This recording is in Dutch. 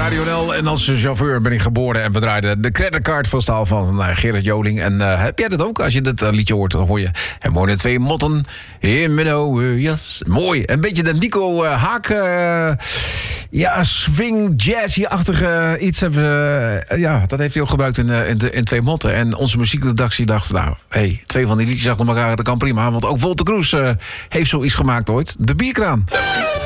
Radio NL. En als chauffeur ben ik geboren en we draaiden de creditcard van staal van Gerard Joling. En heb jij dat ook? Als je dit liedje hoort, dan hoor je en wonen twee motten in mijn oude jas. Mooi. Een beetje de Nico Haak, swing, jazzy-achtige iets. Dat heeft hij ook gebruikt in twee motten. En onze muziekredactie dacht, twee van die liedjes achter elkaar, dat kan prima. Want ook Wolter Kroes heeft zoiets gemaakt ooit. De Bierkraan.